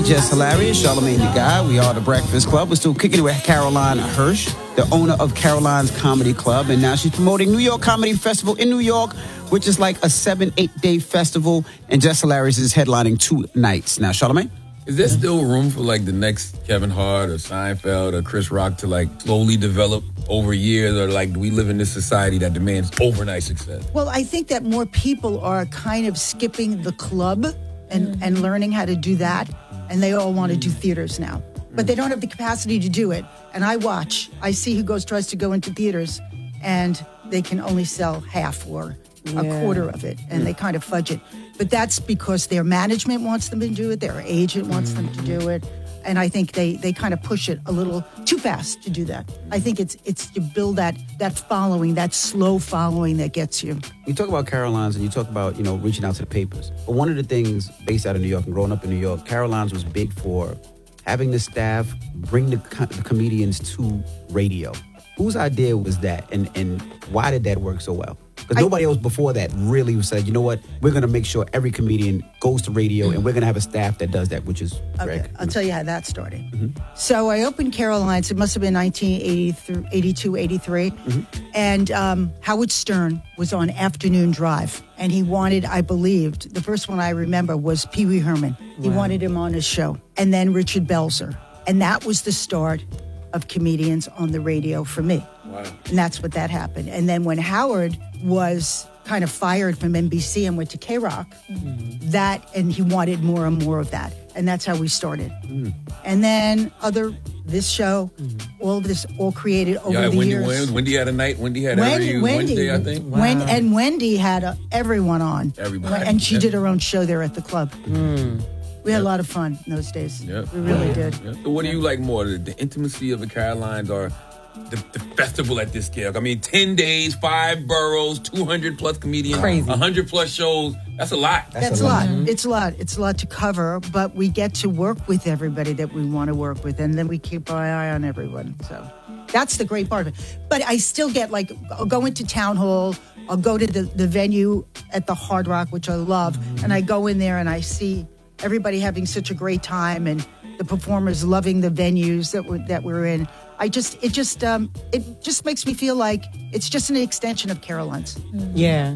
me, Jess Hilarious, Charlamagne the Guy. We are the Breakfast Club. We're still kicking it with Caroline Hirsch, the owner of Caroline's Comedy Club. And now she's promoting New York Comedy Festival in New York, which is like a 7-8 day festival. And Jess Hilarious is headlining 2 nights. Now, Charlamagne? Is there still room for like the next Kevin Hart or Seinfeld or Chris Rock to like slowly develop over years, or like do we live in this society that demands overnight success? Well, I think that more people are kind of skipping the club and learning how to do that, and they all want to do theaters now. But they don't have the capacity to do it. And I see who tries to go into theaters, and they can only sell half or a quarter of it, and they kind of fudge it. But that's because their management wants them to do it, their agent wants them to do it, and I think they kind of push it a little too fast to do that. I think it's to build that following, that slow following that gets you. You talk about Caroline's and you talk about, reaching out to the papers. But one of the things based out of New York and growing up in New York, Caroline's was big for having the staff bring the comedians to radio. Whose idea was that, and why did that work so well? Because nobody else before that really said, you know what, we're going to make sure every comedian goes to radio and we're going to have a staff that does that, which is Greg. I'll tell you how that started. So I opened Caroline's, it must have been 1982, 83. And Howard Stern was on Afternoon Drive. And he wanted, I believed, the first one I remember was Pee Wee Herman. He wanted him on his show. And then Richard Belzer. And that was the start of comedians on the radio for me. Wow. And that's what that happened. And then when Howard was kind of fired from NBC and went to K-Rock, and he wanted more and more of that. And that's how we started. And then this show, all of this, all created over the years. Williams, Wendy had a night. Wendy had every Wednesday, I think. And Wendy had everyone on. Everybody. And she did her own show there at the club. We had a lot of fun in those days. We really did. So what do you like more, the intimacy of the Carolines or the festival at this scale? I mean, 10 days, 5 boroughs, 200 plus comedians, 100 plus shows. That's a lot. That's a lot. It's a lot. It's a lot to cover, but we get to work with everybody that we want to work with, and then we keep our eye on everyone. So that's the great part of it. But I still get, I'll go into Town Hall, I'll go to the venue at the Hard Rock, which I love, and I go in there and I see everybody having such a great time and the performers loving the venues that we're in. It just makes me feel like it's just an extension of Caroline's. Yeah.